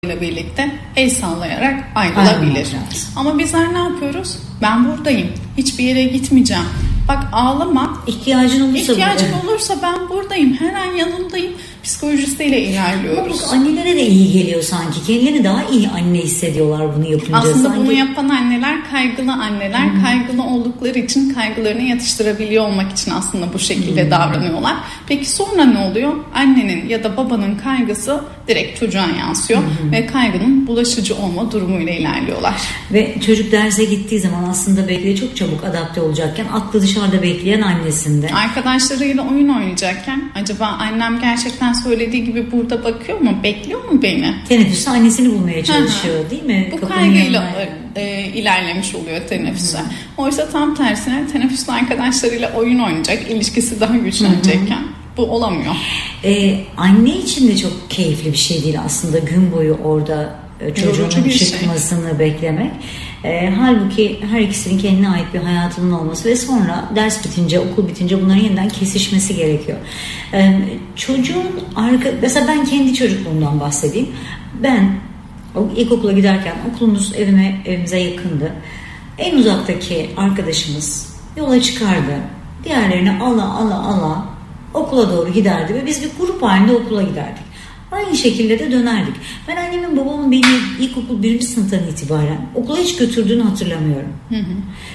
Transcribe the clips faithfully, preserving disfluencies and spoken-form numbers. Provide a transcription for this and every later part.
ile birlikte el sallayarak ayrılabilir. Ama bizler ne yapıyoruz? Ben buradayım. Hiçbir yere gitmeyeceğim. Bak ağlama. İhtiyacın olursa, İhtiyacın olursa ben buradayım. Her an yanındayım. Psikolojisiyle ilerliyoruz. Ama annelere de iyi geliyor sanki. Kendilerini daha iyi anne hissediyorlar bunu yapınca. Aslında sanki... bunu yapan anneler kaygılı anneler. Hmm. Kaygılı oldukları için kaygılarını yatıştırabiliyor olmak için aslında bu şekilde hmm. davranıyorlar. Peki sonra ne oluyor? Annenin ya da babanın kaygısı direkt çocuğa yansıyor. Hmm. Ve kaygının bulaşıcı olma durumuyla ilerliyorlar. Ve çocuk derse gittiği zaman aslında belki de çok çabuk adapte olacakken aklı dışarıda bekleyen annesinde. Arkadaşlarıyla oyun oynayacakken acaba annem gerçekten söylediği gibi burada bakıyor mu? Bekliyor mu beni? Teneffüste annesini bulmaya çalışıyor. Hı-hı. Değil mi? Bu Kapının kaygıyla e, ilerlemiş oluyor teneffüste. Hı-hı. Oysa tam tersine teneffüste arkadaşlarıyla oyun oynayacak, ilişkisi daha güçlenecekken Hı-hı. bu olamıyor. Ee, anne için de çok keyifli bir şey değil aslında gün boyu orada çocuğunun çıkmasını şey. beklemek. E, halbuki her ikisinin kendine ait bir hayatının olması ve sonra ders bitince, okul bitince bunların yeniden kesişmesi gerekiyor. E, çocuğun arka, mesela ben kendi çocukluğumdan bahsedeyim. Ben ilkokula giderken okulumuz evime evimize yakındı. En uzaktaki arkadaşımız yola çıkardı. Diğerlerini ala ala ala okula doğru giderdi ve biz bir grup halinde okula giderdik. Aynı şekilde de dönerdik. Ben annemin babamın beni ilkokul birinci sınıftan itibaren okula hiç götürdüğünü hatırlamıyorum. Hı hı.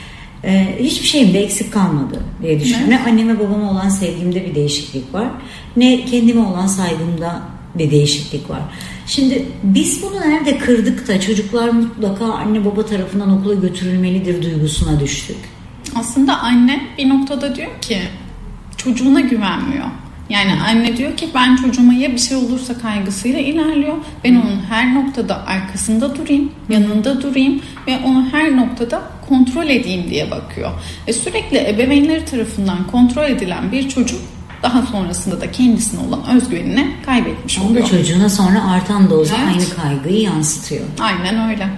Ee, hiçbir şeyim de eksik kalmadı diye düşünüyorum. Ne anneme babama olan sevgimde bir değişiklik var, ne kendime olan saygımda bir değişiklik var. Şimdi biz bunu nerede kırdık da çocuklar mutlaka anne baba tarafından okula götürülmelidir duygusuna düştük. Aslında anne bir noktada diyor ki çocuğuna güvenmiyor. Yani anne diyor ki ben çocuğuma ya bir şey olursa kaygısıyla ilerliyor. Ben onun her noktada arkasında durayım, yanında durayım ve onu her noktada kontrol edeyim diye bakıyor. Ve sürekli ebeveynleri tarafından kontrol edilen bir çocuk daha sonrasında da kendisine olan özgüvenini kaybetmiş oluyor. Ama çocuğuna sonra artan dozda evet. aynı kaygıyı yansıtıyor. Aynen öyle.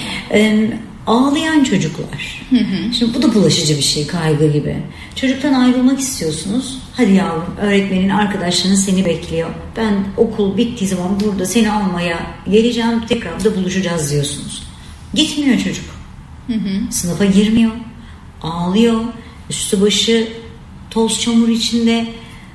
Ee, ağlayan çocuklar. Hı hı. Şimdi bu da bulaşıcı bir şey, kaygı gibi. Çocuktan ayrılmak istiyorsunuz. Hadi yavrum, öğretmenin, arkadaşların seni bekliyor. Ben okul bittiği zaman burada seni almaya geleceğim, tekrar da buluşacağız diyorsunuz. Gitmiyor çocuk. Hı hı. Sınıfa girmiyor. Ağlıyor. Üstü başı toz çamur içinde.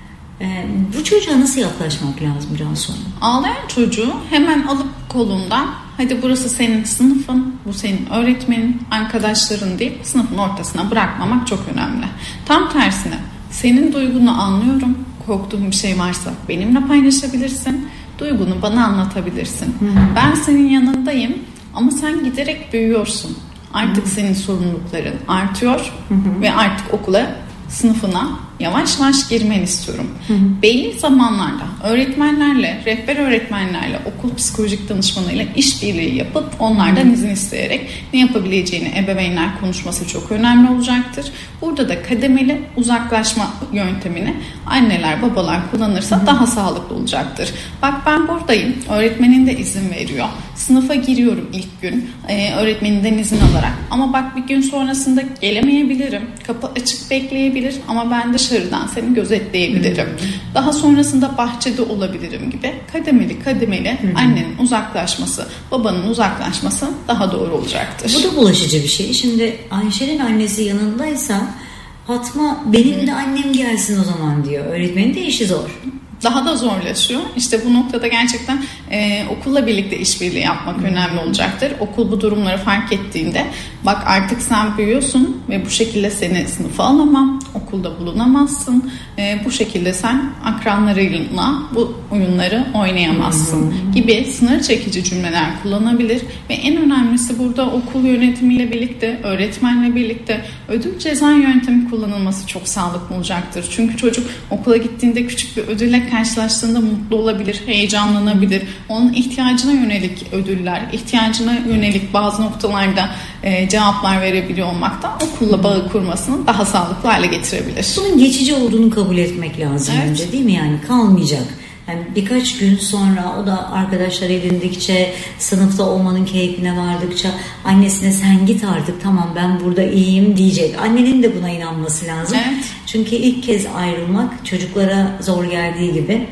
Ee, bu çocuğa nasıl yaklaşmak lazım Cansu? Ağlayan çocuğu hemen alıp kolundan hadi burası senin sınıfın, bu senin öğretmenin, arkadaşların deyip sınıfın ortasına bırakmamak çok önemli. Tam tersine senin duygunu anlıyorum, korktuğun bir şey varsa benimle paylaşabilirsin, duygunu bana anlatabilirsin. Hı-hı. Ben senin yanındayım ama sen giderek büyüyorsun. Artık Hı-hı. senin sorumlulukların artıyor Hı-hı. ve artık okula, sınıfına yavaş yavaş girmeni istiyorum. Hı hı. Belli zamanlarda öğretmenlerle, rehber öğretmenlerle, okul psikolojik danışmanıyla işbirliği yapıp onlardan hı hı. izin isteyerek ne yapabileceğini ebeveynler konuşması çok önemli olacaktır. Burada da kademeli uzaklaşma yöntemini anneler, babalar kullanırsa hı hı. daha sağlıklı olacaktır. Bak ben buradayım, öğretmenin de izin veriyor. Sınıfa giriyorum ilk gün e, öğretmeninden izin alarak. Ama bak bir gün sonrasında gelemeyebilirim. Kapı açık bekleyebilir ama ben dışarıdan seni gözetleyebilirim. Hmm. Daha sonrasında bahçede olabilirim gibi kademeli kademeli hmm. annenin uzaklaşması, babanın uzaklaşması daha doğru olacaktır. Bu da bulaşıcı bir şey. Şimdi Ayşe'nin annesi yanındaysa Fatma benim hmm. de annem gelsin o zaman diyor. Öğretmenin de işi zor. Daha da zorlaşıyor. İşte bu noktada gerçekten e, okulla birlikte işbirliği yapmak hmm. önemli olacaktır. Okul bu durumları fark ettiğinde bak artık sen büyüyorsun ve bu şekilde seni sınıfa alamam, okulda bulunamazsın. E, bu şekilde sen akranlarıyla bu oyunları oynayamazsın hmm. gibi sınır çekici cümleler kullanabilir ve en önemlisi burada okul yönetimiyle birlikte, öğretmenle birlikte ödül ceza yöntemi kullanılması çok sağlıklı olacaktır. Çünkü çocuk okula gittiğinde küçük bir ödülle karşılaştığında mutlu olabilir, heyecanlanabilir. Onun ihtiyacına yönelik ödüller, ihtiyacına yönelik bazı noktalarda e, cevaplar verebiliyor olmaktan okulla bağı kurmasını daha sağlıklı hale getirebilir. Bunun geçici olduğunu kabul etmek lazım evet. önce değil mi? Yani kalmayacak. Yani birkaç gün sonra o da arkadaşlar edindikçe, sınıfta olmanın keyfine vardıkça annesine sen git artık tamam ben burada iyiyim diyecek. Annenin de buna inanması lazım. Evet. Çünkü ilk kez ayrılmak çocuklara zor geldiği gibi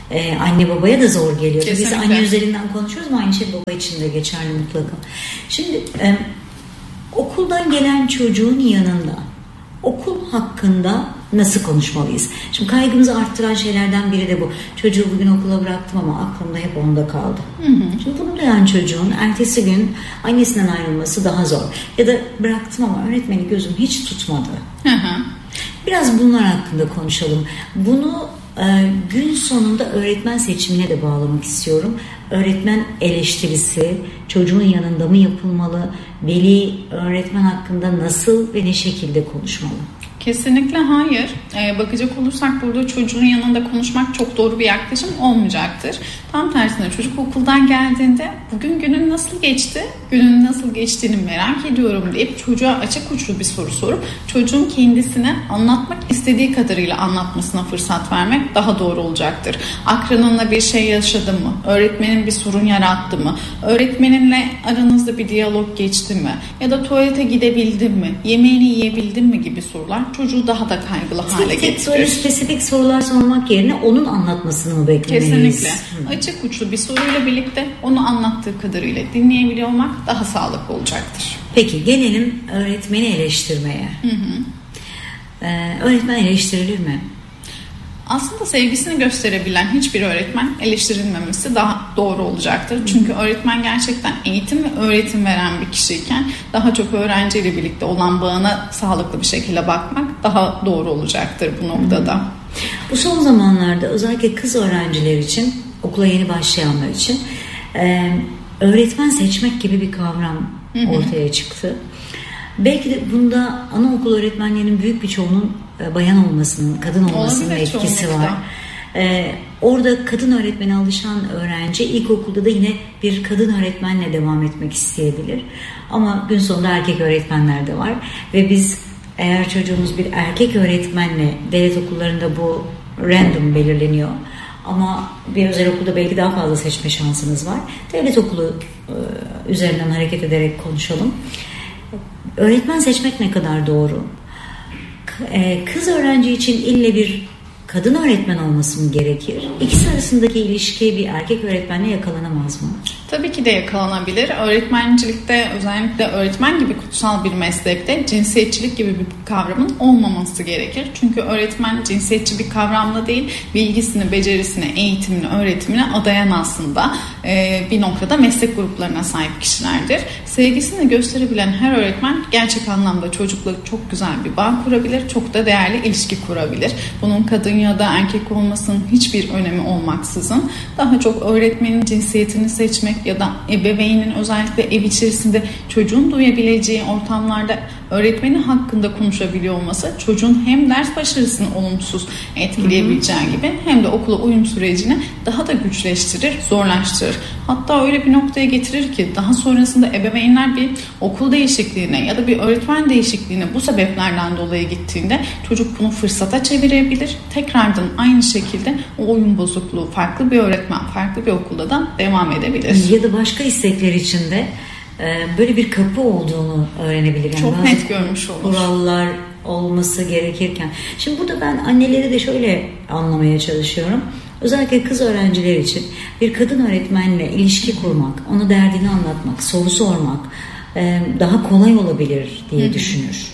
Ee, anne babaya da zor geliyor. Kesinlikle. Biz anne üzerinden konuşuyoruz ama aynı şey baba için de geçerli mutlaka. Şimdi e, okuldan gelen çocuğun yanında okul hakkında nasıl konuşmalıyız? Şimdi kaygımızı arttıran şeylerden biri de bu. Çocuğu bugün okula bıraktım ama aklımda hep onda kaldı. Hı hı. Şimdi bunu duyan çocuğun ertesi gün annesinden ayrılması daha zor. Ya da bıraktım ama öğretmeni gözüm hiç tutmadı. Hı hı. Biraz bunlar hakkında konuşalım. Bunu e, gün sonunda öğretmen seçimine de bağlamak istiyorum. Öğretmen eleştirisi çocuğun yanında mı yapılmalı? Veli öğretmen hakkında nasıl ve ne şekilde konuşmalı? Kesinlikle hayır. Ee, bakacak olursak burada çocuğun yanında konuşmak çok doğru bir yaklaşım olmayacaktır. Tam tersine çocuk okuldan geldiğinde bugün günün nasıl geçti, günün nasıl geçtiğini merak ediyorum deyip çocuğa açık uçlu bir soru sorup çocuğun kendisine anlatmak istediği kadarıyla anlatmasına fırsat vermek daha doğru olacaktır. Akranınla bir şey yaşadı mı? Öğretmenin bir sorun yarattı mı? Öğretmeninle aranızda bir diyalog geçti mi? Ya da tuvalete gidebildin mi? Yemeğini yiyebildin mi gibi sorular çocuğu daha da kaygılı hale tek getirir. Böyle spesifik sorular sormak yerine onun anlatmasını mı beklemeliyiz? Kesinlikle. Hı. Açık uçlu bir soruyla birlikte onu anlattığı kadarıyla dinleyebiliyor olmak daha sağlıklı olacaktır. Peki gelelim öğretmeni eleştirmeye. Hı hı. Ee, öğretmen eleştirilir mi? Aslında sevgisini gösterebilen hiçbir öğretmen eleştirilmemesi daha doğru olacaktır. Çünkü öğretmen gerçekten eğitim ve öğretim veren bir kişiyken daha çok öğrenciyle birlikte olan bağına sağlıklı bir şekilde bakmak daha doğru olacaktır bu noktada. Bu son zamanlarda özellikle kız öğrenciler için, okula yeni başlayanlar için e, öğretmen seçmek gibi bir kavram ortaya çıktı. Belki de bunda anaokul öğretmenlerinin büyük bir çoğunun bayan olmasının, kadın olmasının olabilir, etkisi var. Ee, orada kadın öğretmene alışan öğrenci ilkokulda da yine bir kadın öğretmenle devam etmek isteyebilir. Ama gün sonunda erkek öğretmenler de var. Ve biz eğer çocuğumuz bir erkek öğretmenle, devlet okullarında bu random belirleniyor. Ama bir özel okulda belki daha fazla seçme şansınız var. Devlet okulu e, üzerinden hareket ederek konuşalım. Öğretmen seçmek ne kadar doğru? Kız öğrenci için ille bir kadın öğretmen olması mı gerekir? İkisi arasındaki ilişki bir erkek öğretmenle yakalanamaz mı? Tabii ki de yakalanabilir. Öğretmencilikte, özellikle öğretmen gibi kutsal bir meslekte cinsiyetçilik gibi bir kavramın olmaması gerekir. Çünkü öğretmen cinsiyetçi bir kavramla değil, bilgisini, becerisini, eğitimini, öğretimini adayan aslında bir noktada meslek gruplarına sahip kişilerdir. Sevgisini gösterebilen her öğretmen gerçek anlamda çocukla çok güzel bir bağ kurabilir, çok da değerli ilişki kurabilir. Bunun kadın ya da erkek olmasının hiçbir önemi olmaksızın daha çok öğretmenin cinsiyetini seçmek ya da ebeveynin özellikle ev içerisinde çocuğun duyabileceği ortamlarda öğretmenin hakkında konuşabiliyor olması çocuğun hem ders başarısını olumsuz etkileyebileceği gibi hem de okula uyum sürecini daha da güçleştirir, zorlaştırır. Hatta öyle bir noktaya getirir ki daha sonrasında ebeveynler bir okul değişikliğine ya da bir öğretmen değişikliğine bu sebeplerden dolayı gittiğinde çocuk bunu fırsata çevirebilir. Tekrardan aynı şekilde o uyum bozukluğu farklı bir öğretmen, farklı bir okulda da devam edebilir. Ya da başka istekler için de böyle bir kapı olduğunu öğrenebilir. Yani çok net görmüş olur. Kurallar olması gerekirken. Şimdi burada ben anneleri de şöyle anlamaya çalışıyorum. Özellikle kız öğrenciler için bir kadın öğretmenle ilişki kurmak, ona derdini anlatmak, soru sormak daha kolay olabilir diye düşünür.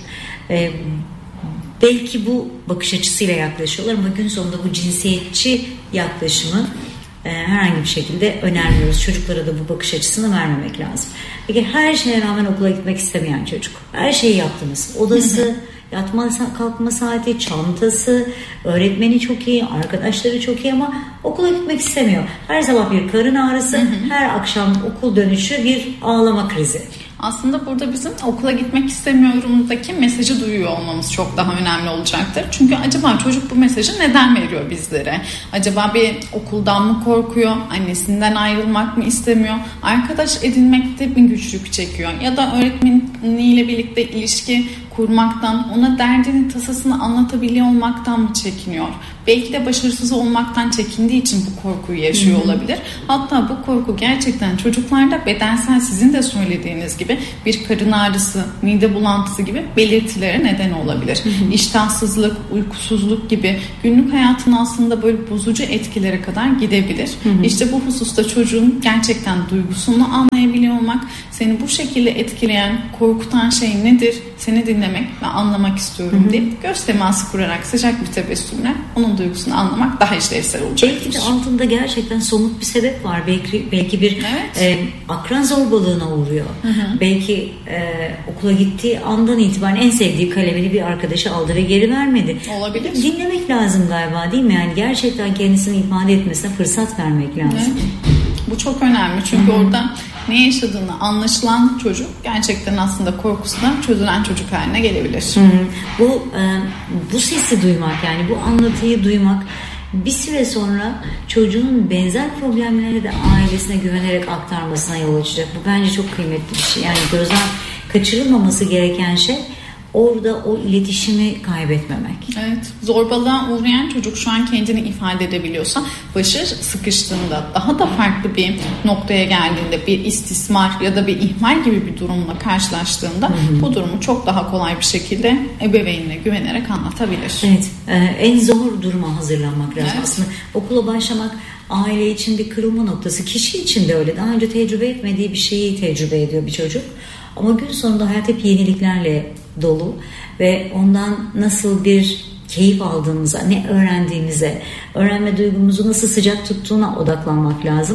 Belki bu bakış açısıyla yaklaşıyorlar ama gün sonunda bu cinsiyetçi yaklaşımı herhangi bir şekilde önermiyoruz. Çocuklara da bu bakış açısını vermemek lazım. Peki her şeye rağmen okula gitmek istemeyen çocuk. Her şeyi yaptınız. Odası, yatma kalkma saati, çantası, öğretmeni çok iyi, arkadaşları çok iyi ama okula gitmek istemiyor. Her sabah bir karın ağrısı, her akşam okul dönüşü bir ağlama krizi. Aslında burada bizim okula gitmek istemiyorum'daki mesajı duyuyor olmamız çok daha önemli olacaktır. Çünkü acaba çocuk bu mesajı neden veriyor bizlere? Acaba bir okuldan mı korkuyor? Annesinden ayrılmak mı istemiyor? Arkadaş edinmekte mi güçlük çekiyor? Ya da öğretmeniyle birlikte ilişki kurmaktan, ona derdini, tasasını anlatabiliyor olmaktan mı çekiniyor? Belki de başarısız olmaktan çekindiği için bu korkuyu yaşıyor Hı-hı. olabilir. Hatta bu korku gerçekten çocuklarda bedensel, sizin de söylediğiniz gibi gibi bir karın ağrısı, mide bulantısı gibi belirtilere neden olabilir. Hı hı. İştahsızlık, uykusuzluk gibi günlük hayatın aslında böyle bozucu etkilere kadar gidebilir. Hı hı. İşte bu hususta çocuğun gerçekten duygusunu anlayabiliyor olmak, seni bu şekilde etkileyen, korkutan şey nedir? Seni dinlemek ve anlamak istiyorum hı hı. deyip göz teması kurarak sıcak bir tebessümle onun duygusunu anlamak daha işlevsel olacak. Belki de altında gerçekten somut bir sebep var. Belki belki bir evet. e, akran zorbalığına uğruyor. Hı hı. Belki e, okula gittiği andan itibaren en sevdiği kalemini bir arkadaşı aldı ve geri vermedi. Olabilir. Dinlemek lazım galiba, değil mi? Yani gerçekten kendisini ifade etmesine fırsat vermek lazım. Evet. Bu çok önemli çünkü hı hı. orada ne yaşadığını anlaşılan çocuk gerçekten aslında korkusuna çözülen çocuk haline gelebilir. Hı hı. Bu e, bu sesi duymak, yani bu anlatıyı duymak bir süre sonra çocuğun benzer problemleri de ailesine güvenerek aktarmasına yol açacak. Bu bence çok kıymetli bir şey. Yani gözden kaçırılmaması gereken şey orada o iletişimi kaybetmemek. Evet. Zorbalığa uğrayan çocuk şu an kendini ifade edebiliyorsa, başı sıkıştığında, daha da farklı bir noktaya geldiğinde, bir istismar ya da bir ihmal gibi bir durumla karşılaştığında hı hı. bu durumu çok daha kolay bir şekilde ebeveynine güvenerek anlatabilir. Evet. Ee, en zor duruma hazırlanmak lazım. Evet. Aslında okula başlamak aile için bir kırılma noktası. Kişi için de öyle. Daha önce tecrübe etmediği bir şeyi tecrübe ediyor bir çocuk. Ama gün sonunda hayat hep yeniliklerle dolu ve ondan nasıl bir keyif aldığımıza, ne öğrendiğimize, öğrenme duygumuzu nasıl sıcak tuttuğuna odaklanmak lazım.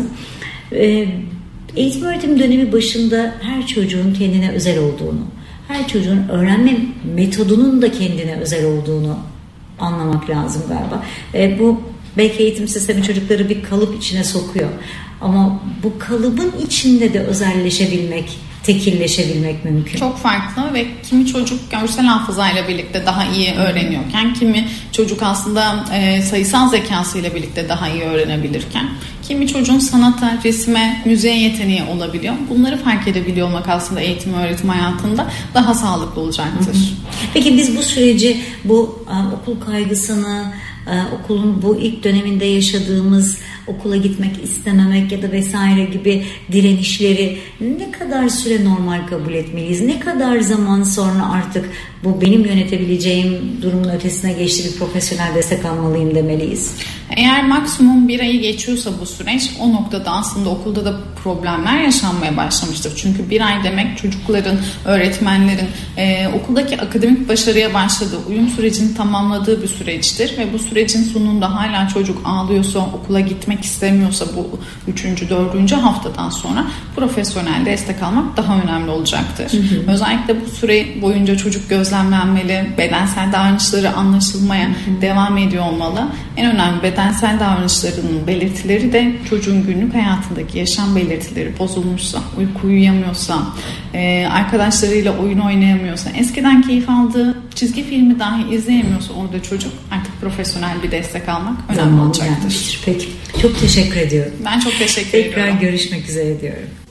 Ee, eğitim öğretim dönemi başında her çocuğun kendine özel olduğunu, her çocuğun öğrenme metodunun da kendine özel olduğunu anlamak lazım galiba. Ee, bu belki eğitim sistemi çocukları bir kalıp içine sokuyor. Ama bu kalıbın içinde de özelleşebilmek, tekilleşebilmek mümkün. Çok farklı ve kimi çocuk görsel hafızayla birlikte daha iyi öğreniyorken, kimi çocuk aslında e, sayısal zekasıyla birlikte daha iyi öğrenebilirken, kimi çocuğun sanata, resme, müziğe yeteneği olabiliyor. Bunları fark edebiliyor olmak aslında eğitim öğretim hayatında daha sağlıklı olacaktır. Hı hı. Peki biz bu süreci, bu uh, okul kaygısını, uh, okulun bu ilk döneminde yaşadığımız okula gitmek istememek ya da vesaire gibi direnişleri ne kadar süre normal kabul etmeliyiz? Ne kadar zaman sonra artık bu benim yönetebileceğim durumun ötesine geçti, bir profesyonel destek almalıyım demeliyiz? Eğer maksimum bir ayı geçiyorsa bu süreç, o noktada aslında okulda da problemler yaşanmaya başlamıştır. Çünkü bir ay demek çocukların, öğretmenlerin e, okuldaki akademik başarıya başladığı, uyum sürecini tamamladığı bir süreçtir. Ve bu sürecin sonunda hala çocuk ağlıyorsa, okula gitmek istemiyorsa bu üçüncü, dördüncü haftadan sonra profesyonel destek almak daha önemli olacaktır. Hı hı. Özellikle bu süre boyunca çocuk gözlemlenmeli, bedensel davranışları anlaşılmaya hı hı. devam ediyor olmalı. En önemli bedensel davranışlarının belirtileri de çocuğun günlük hayatındaki yaşam belirtileri bozulmuşsa, uyku uyuyamıyorsa, e, arkadaşlarıyla oyun oynayamıyorsa, eskiden keyif aldığı çizgi filmi dahi izleyemiyorsa orada çocuk artık profesyonel bir destek almak önemli Zaman olacaktır. Gelmiştir. Peki. Çok teşekkür ediyorum. Ben çok teşekkür Tekrar ediyorum. Tekrar görüşmek üzere diyorum.